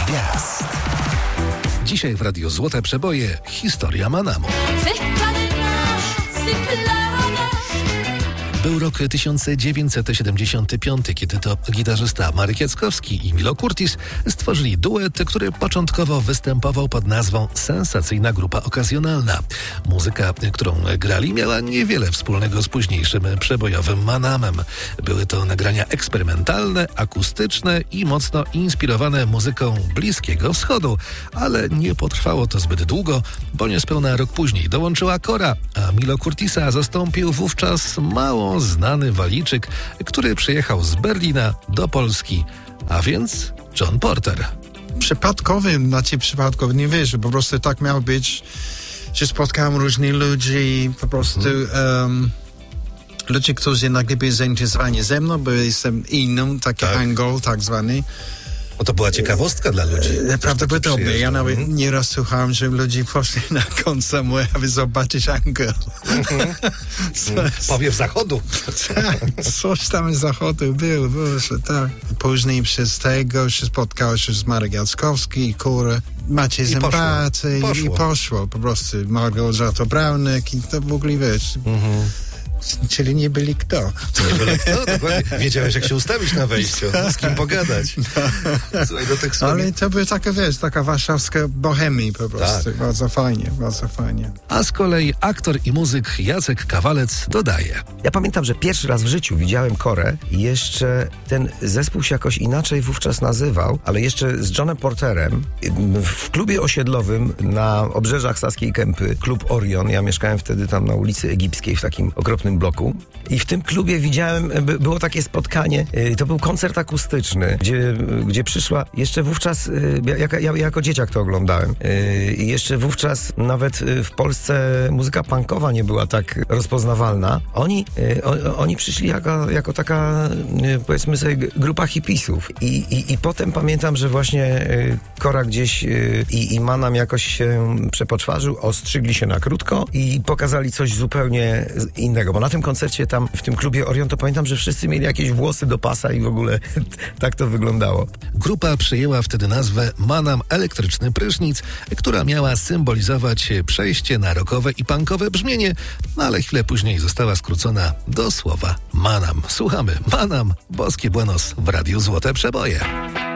gwiazd. Dzisiaj w Radiu Złote Przeboje historia Manamu. Był rok 1975, kiedy to gitarzysta Marek Jackowski i Milo Curtis stworzyli duet, który początkowo występował pod nazwą Sensacyjna Grupa Okazjonalna. Muzyka, którą grali, miała niewiele wspólnego z późniejszym przebojowym Manamem. Były to nagrania eksperymentalne, akustyczne i mocno inspirowane muzyką Bliskiego Wschodu, ale nie potrwało to zbyt długo, bo niespełna rok później dołączyła Kora, a Milo Curtisa zastąpił wówczas mało znany Walijczyk, który przyjechał z Berlina do Polski, a więc John Porter. Przypadkowym, nie wiesz, po prostu tak miało być, że spotkałem różnych ludzi, po prostu ludzi, którzy nagle byli zainteresowani ze mną, bo jestem innym, taki Angol tak zwany. O, to była ciekawostka dla ludzi. Prawdopodobnie. Ja nawet nieraz słuchałem, że ludzie poszli na koncert, aby zobaczyć Angel. Powiew zachodu. Tak, coś tam z zachodu było, tak. Później przez tego się spotkał się z Marek Jackowski i Kora. Macie Zębaty i poszło. Po prostu Małgorzata Braunek i to w ogóle wiesz. Czyli nie byli kto. Nie byli kto? Dokładnie. Wiedziałeś, jak się ustawić na wejściu, z kim pogadać. Słuchaj, do tych słów... Ale to była taka, wiesz, taka warszawska bohemia po prostu. Tak. Bardzo fajnie, bardzo fajnie. A z kolei aktor i muzyk Jacek Kawalec dodaje. Ja pamiętam, że pierwszy raz w życiu widziałem Korę i jeszcze ten zespół się jakoś inaczej wówczas nazywał, ale jeszcze z Johnem Porterem w klubie osiedlowym na obrzeżach Saskiej Kępy, klub Orion. Ja mieszkałem wtedy tam na ulicy Egipskiej w takim okropnym bloku i w tym klubie widziałem, było takie spotkanie, to był koncert akustyczny, gdzie przyszła, jeszcze wówczas, ja jako dzieciak to oglądałem i jeszcze wówczas nawet w Polsce muzyka punkowa nie była tak rozpoznawalna. Oni przyszli jako taka, powiedzmy sobie, grupa hipisów i potem pamiętam, że właśnie Kora gdzieś i Manam jakoś się przepoczwarzył, ostrzygli się na krótko i pokazali coś zupełnie innego, bo na tym koncercie tam w tym klubie Orion to pamiętam, że wszyscy mieli jakieś włosy do pasa i w ogóle tak to wyglądało. Grupa przyjęła wtedy nazwę Manam Elektryczny Prysznic, która miała symbolizować przejście na rockowe i punkowe brzmienie, no ale chwilę później została skrócona do słowa Manam. Słuchamy Manam, Boskie Buenos w Radiu Złote Przeboje.